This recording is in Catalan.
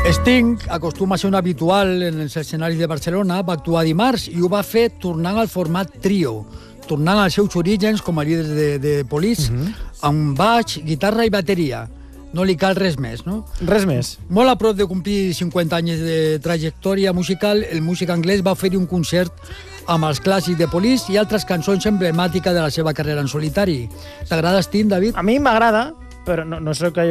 Sting acostuma a ser un habitual en els escenaris de Barcelona, va actuar dimarts i ho va fer tornant al format trio, tornant als seus orígens com a líder de Police, amb baix, guitarra i bateria. No li cal res més, no? Res més. Molt a prop de complir 50 anys de trajectòria musical, el músic anglès va oferir un concert amb els clàssics de Police i altres cançons emblemàtiques de la seva carrera en solitari. T'agrada Sting, David? A mi m'agrada, però no sóc